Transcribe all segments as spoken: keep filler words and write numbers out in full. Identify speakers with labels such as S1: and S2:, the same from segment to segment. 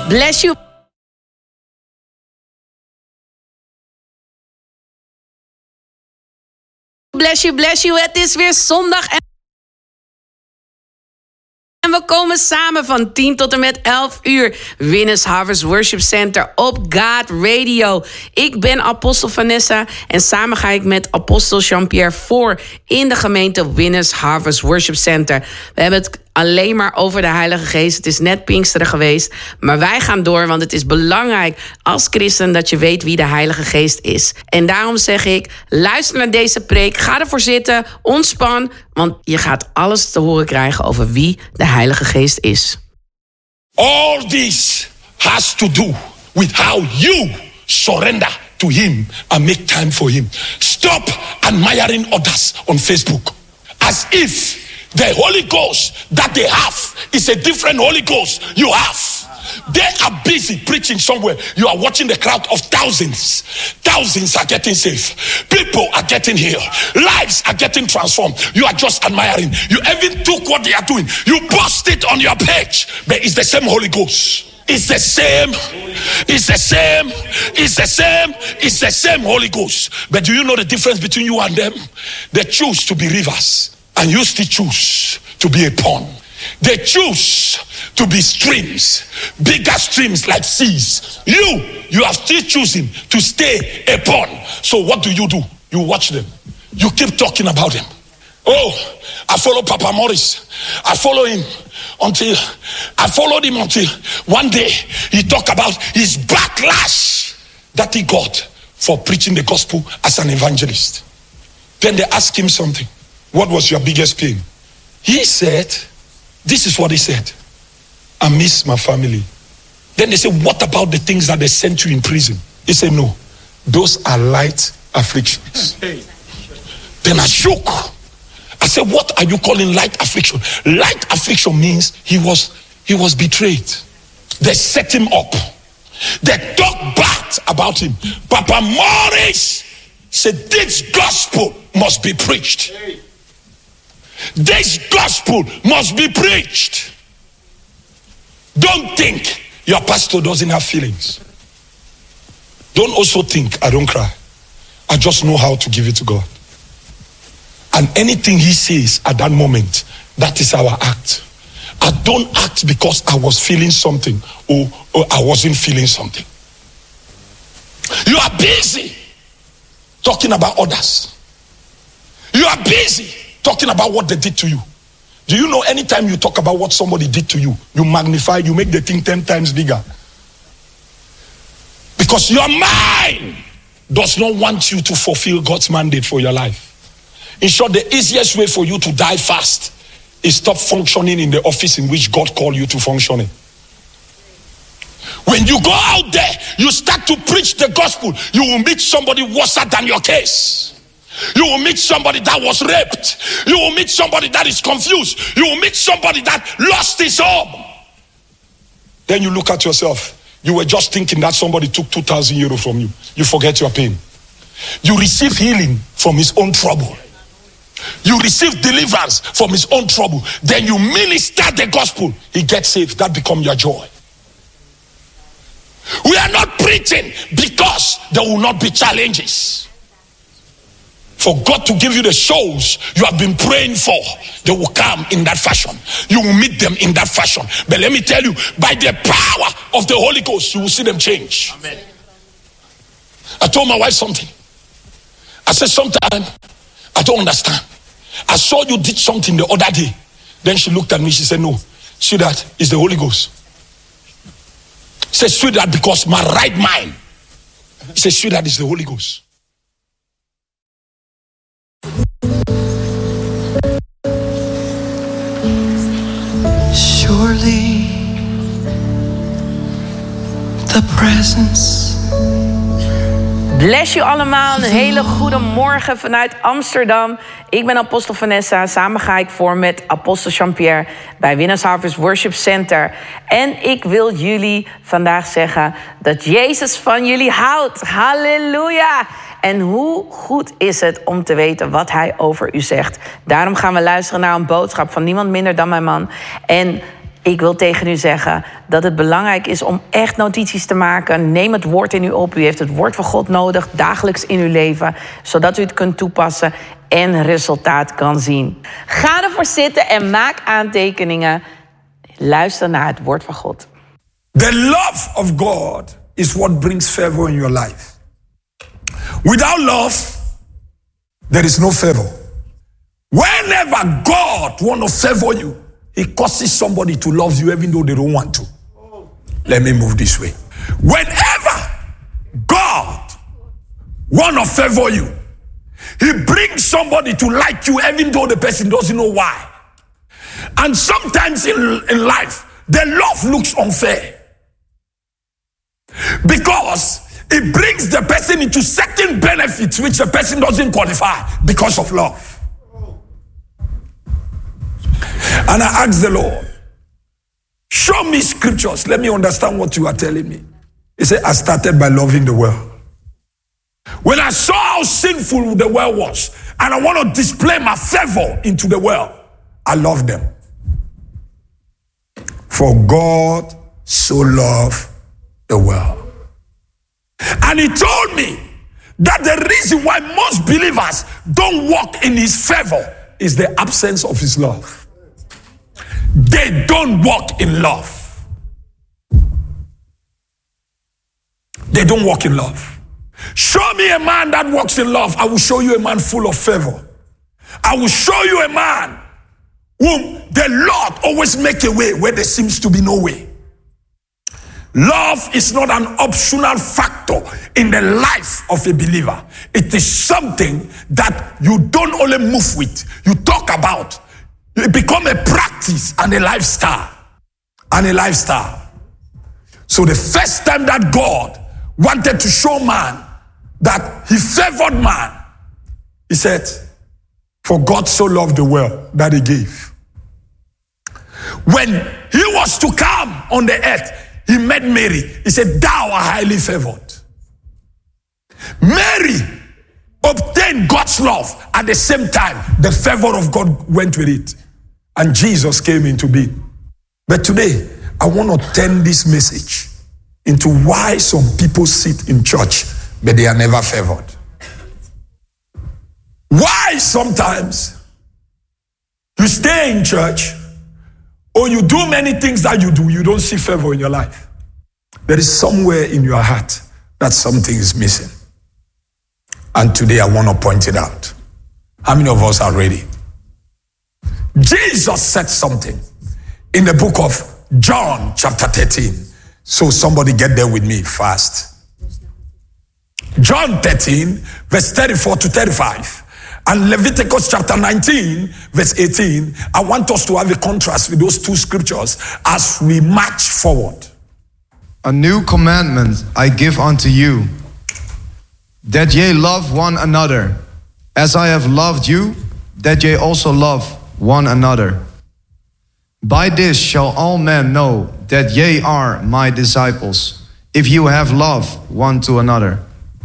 S1: Bless you. Bless you, bless you. Het is weer zondag en... En we komen samen van tien tot en met elf uur. Winners Harvest Worship Center op God Radio. Ik ben Apostel Vanessa en samen ga ik met Apostel Jean-Pierre voor in de gemeente Winners Harvest Worship Center. We hebben het alleen maar over de Heilige Geest. Het is net Pinksteren geweest, maar wij gaan door, want het is belangrijk als christen dat je weet wie de Heilige Geest is. En daarom zeg ik, luister naar deze preek, ga ervoor zitten, ontspan, want je gaat alles te horen krijgen over wie de Heilige Geest is.
S2: All this has to do with how you surrender to him and make time for him. Stop admiring others on Facebook as if the Holy Ghost that they have is a different Holy Ghost you have. They are busy preaching somewhere. You are watching the crowd of thousands. Thousands are getting saved. People are getting healed. Lives are getting transformed. You are just admiring. You even took what they are doing. You post it on your page. But it's the same Holy Ghost. It's the same. It's the same. It's the same. It's the same Holy Ghost. But do you know the difference between you and them? They choose to be rivers. And you still choose to be a pond. They choose to be streams, bigger streams like seas. You, you are still choosing to stay a pond. So what do you do? You watch them. You keep talking about them. Oh, I follow Papa Morris. I follow him until, I followed him until one day he talked about his backlash that he got for preaching the gospel as an evangelist. Then they asked him something. What was your biggest pain? He said, this is what he said. I miss my family. Then they said, what about the things that they sent you in prison? He said, no, those are light afflictions. Then I shook. I said, what are you calling light affliction? Light affliction means he was, he was betrayed. They set him up. They talk bad about him. Papa Morris said, this gospel must be preached. This gospel must be preached. Don't think your pastor doesn't have feelings. Don't also think I don't cry. I just know how to give it to God. And anything he says at that moment, that is our act. I don't act because I was feeling something or, or I wasn't feeling something. You are busy talking about others. You are busy talking about what they did to you. Do you know anytime you talk about what somebody did to you, you magnify, you make the thing ten times bigger? Because your mind does not want you to fulfill God's mandate for your life. In short, the easiest way for you to die fast is stop functioning in the office in which God called you to function in. When you go out there, you start to preach the gospel, you will meet somebody worse than your case. You will meet somebody that was raped. You will meet somebody that is confused. You will meet somebody that lost his home. Then you look at yourself. You were just thinking that somebody took two thousand euros from you. You forget your pain. You receive healing from his own trouble. You receive deliverance from his own trouble. Then you minister the gospel. He gets saved. That becomes your joy. We are not preaching because there will not be challenges. For God to give you the souls you have been praying for, they will come in that fashion. You will meet them in that fashion. But let me tell you, by the power of the Holy Ghost, you will see them change. Amen. I told my wife something. I said, sometimes I don't understand. I saw you did something the other day. Then she looked at me, she said, no, sweetheart, it's the Holy Ghost. She said, sweetheart, because my right mind. She said, sweetheart, it's the Holy Ghost.
S3: Surely the presence.
S1: Bless you allemaal, een hele goede morgen vanuit Amsterdam. Ik ben Apostel Vanessa, samen ga ik voor met Apostel Jean-Pierre bij Winners Harvest Worship Center. En ik wil jullie vandaag zeggen dat Jezus van jullie houdt. Halleluja! En hoe goed is het om te weten wat hij over u zegt. Daarom gaan we luisteren naar een boodschap van niemand minder dan mijn man. En Ik wil tegen u zeggen dat het belangrijk is om echt notities te maken. Neem het woord in u op. U heeft het woord van God nodig dagelijks in uw leven, zodat u het kunt toepassen en resultaat kan zien. Ga ervoor zitten en maak aantekeningen. Luister naar het woord van God.
S2: The love of God is what brings favor in your life. Without love, there is no favor. Whenever God wants to favor you, He causes somebody to love you even though they don't want to. Let me move this way. Whenever God wants to favor you, He brings somebody to like you even though the person doesn't know why. And sometimes in, in life, the love looks unfair. Because it brings the person into certain benefits which the person doesn't qualify because of love. And I asked the Lord, show me scriptures. Let me understand what you are telling me. He said, I started by loving the world. When I saw how sinful the world was, and I want to display my favor into the world, I love them. For God so loved the world. And He told me that the reason why most believers don't walk in His favor is the absence of His love. They don't walk in love. They don't walk in love. Show me a man that walks in love. I will show you a man full of favor. I will show you a man whom the Lord always make a way where there seems to be no way. Love is not an optional factor in the life of a believer. It is something that you don't only move with, you talk about. It become a practice and a lifestyle. And a lifestyle. So the first time that God wanted to show man that He favored man, He said, for God so loved the world that He gave. When He was to come on the earth, He met Mary. He said, thou art highly favored. Mary obtained God's love. At the same time, the favor of God went with it. And Jesus came into being. But today, I want to turn this message into why some people sit in church, but they are never favored. Why sometimes you stay in church, or you do many things that you do, you don't see favor in your life. There is somewhere in your heart that something is missing. And today I want to point it out. How many of us are ready? Jesus said something in the book of John chapter thirteen. So somebody get there with me fast. John thirteen verse thirty-four to thirty-five. And Leviticus chapter nineteen verse eighteen. I want us to have a contrast with those two scriptures as we march forward.
S4: A new commandment I give unto you, that ye love one another, as I have loved you, that ye also love one another. By this shall all men know that ye are my disciples, if you have love one to another.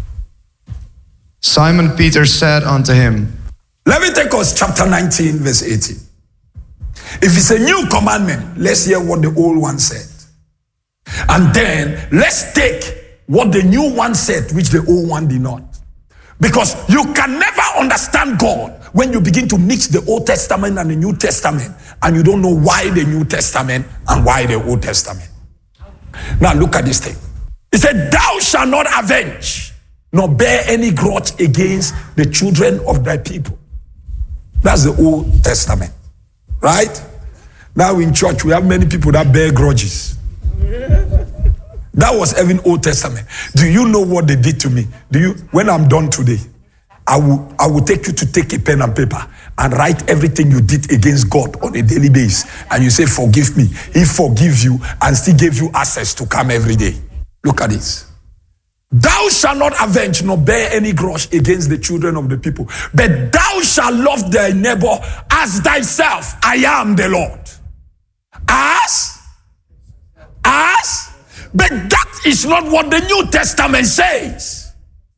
S4: Simon Peter said unto him,
S2: Leviticus chapter nineteen verse eighteen. If it's a new commandment, let's hear what the old one said. And then let's take what the new one said, which the old one did not. Because you can never understand God when you begin to mix the Old Testament and the New Testament, and you don't know why the New Testament and why the Old Testament. Now look at this thing. He said, thou shalt not avenge, nor bear any grudge against the children of thy people. That's the Old Testament, right? Now in church, we have many people that bear grudges. That was even Old Testament. Do you know what they did to me? Do you? When I'm done today, I will, I will take you to take a pen and paper and write everything you did against God on a daily basis. And you say, forgive me. He forgives you and still gave you access to come every day. Look at this. Thou shalt not avenge nor bear any grudge against the children of the people, but thou shalt love thy neighbor as thyself. I am the Lord. As? As? But that is not what the New Testament says.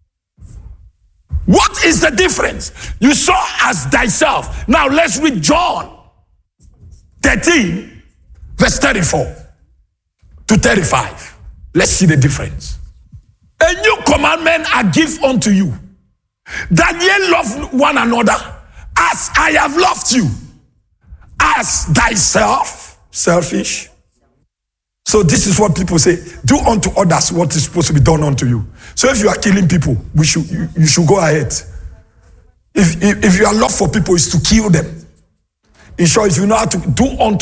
S2: What is the difference? You saw as thyself. Now let's read John thirteen Verse thirty-four to thirty-five. Let's see the difference. A new commandment I give unto you, that ye love one another as I have loved you, as thyself. Selfish. So this is what people say, do unto others what is supposed to be done unto you. So if you are killing people, we should you, you should go ahead. If, if if your love for people is to kill them, in short, if you know how to do unto